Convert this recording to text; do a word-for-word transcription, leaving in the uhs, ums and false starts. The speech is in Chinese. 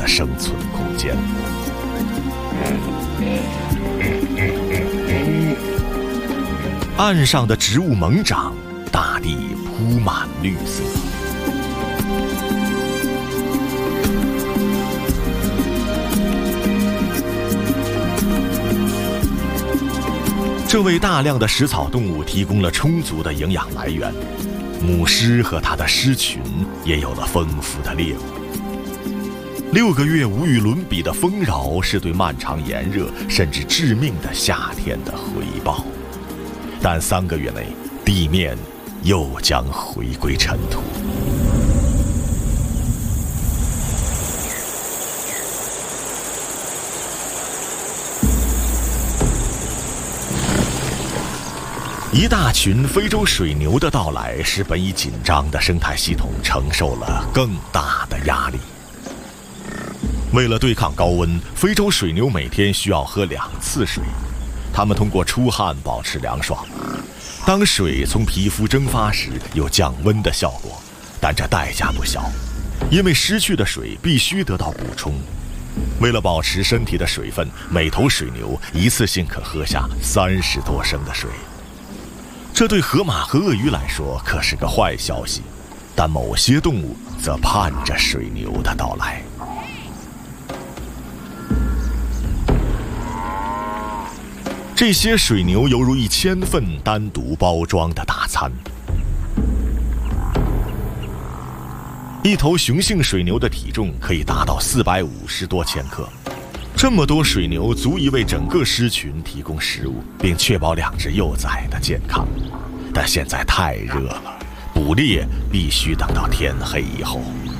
的生存空间。岸上的植物猛长，大地铺满绿色。这为大量的食草动物提供了充足的营养来源，母狮和它的狮群也有了丰富的猎物。六个月无与伦比的丰饶，是对漫长炎热甚至致命的夏天的回报。但三个月内，地面又将回归尘土。一大群非洲水牛的到来，使本已紧张的生态系统承受了更大的压力。为了对抗高温，非洲水牛每天需要喝两次水，它们通过出汗保持凉爽。当水从皮肤蒸发时，有降温的效果，但这代价不小，因为失去的水必须得到补充。为了保持身体的水分，每头水牛一次性可喝下三十多升的水。这对河马和鳄鱼来说可是个坏消息，但某些动物则盼着水牛的到来。这些水牛犹如一千份单独包装的大餐。一头雄性水牛的体重可以达到四百五十多千克，这么多水牛足以为整个狮群提供食物，并确保两只幼崽的健康。但现在太热了，捕猎必须等到天黑以后。